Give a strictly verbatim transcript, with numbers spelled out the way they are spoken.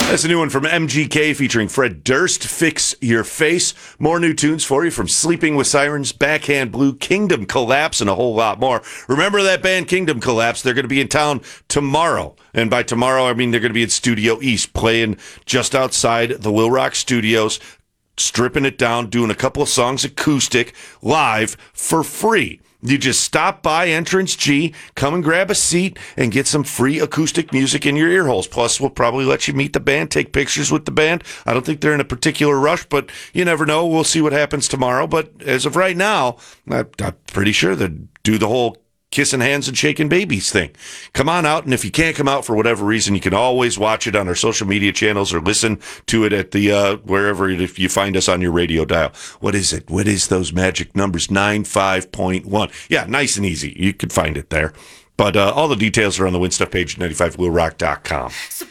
That's a new one from M G K featuring Fred Durst, Fix Your Face. More new tunes for you from Sleeping with Sirens, Backhand Blue, Kingdom Collapse, and a whole lot more. Remember that band Kingdom Collapse? They're going to be in town tomorrow. And by tomorrow, I mean they're going to be at Studio East, playing just outside the Will Rock Studios, stripping it down, doing a couple of songs acoustic, live, for free. You just stop by Entrance G, come and grab a seat, and get some free acoustic music in your ear holes. Plus, we'll probably let you meet the band, take pictures with the band. I don't think they're in a particular rush, but you never know. We'll see what happens tomorrow. But as of right now, I'm pretty sure they'll do the whole kissing hands and shaking babies thing. Come on out, and if you can't come out for whatever reason, you can always watch it on our social media channels or listen to it at the uh, wherever if you find us on your radio dial. What is it? What is those magic numbers? ninety-five point one. Yeah, nice and easy. You can find it there. But uh, all the details are on the Win Stuff page at ninety-five will rock dot com.